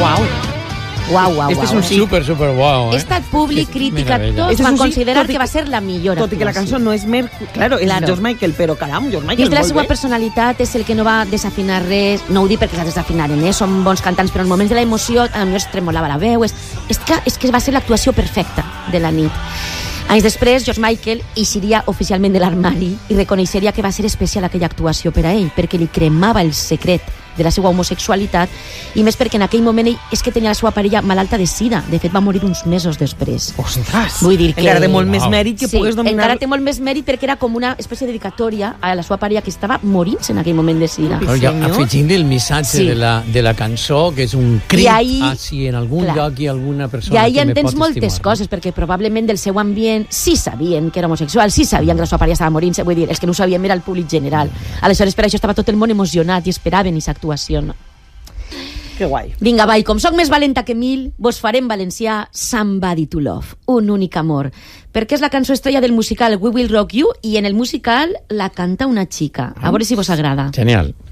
Uau. Uau. Este és un Super guau, He estat públic, crítica, tots van considerar que va ser la millor actuació. Tot i que la cançó no és mer... Claro, és George Michael, però caram, George Michael dins de la molt seva bé. personalitat és el que no va desafinar res, no ho dic perquè s'ha desafinaren, són bons cantants, però en moments de la emoció a mi es tremolava la veu, és que va ser l'actuació perfecta de la nit. Anys després, George Michael eixiria oficialment de l'armari i reconeixeria que va ser especial aquella actuació per a ell, perquè li cremava el secret de la seva homosexualitat, i més perquè en aquell moment ell és que tenia la seva parella malalta de sida. De fet, va morir uns mesos després. Ostres! Vull dir que... Encara té molt més mèrit que pugues dominar... encara té molt més mèrit perquè era com una espècie de dedicatòria a la seva parella que estava morint-se en aquell moment de sida. Afegint el missatge de la cançó, que és un crit, si en algun lloc hi ha alguna persona que me pot estimar. I ahí entens moltes coses, perquè probablement del seu ambient sí sabien que era homosexual, sí sabien que la seva parella estava morint-se, vull dir, els que no ho sabien era el públic general. Aleshores, per això estava tot el món emocionat i esperaven aquesta actuació. Que guai. Vinga, vai, com soc més valenta que 1000, vos faré en valencià Somebody to Love, un únic amor, perquè és la cançó estrella del musical We Will Rock You, i en el musical la canta una xica. A veure si vos agrada. Genial.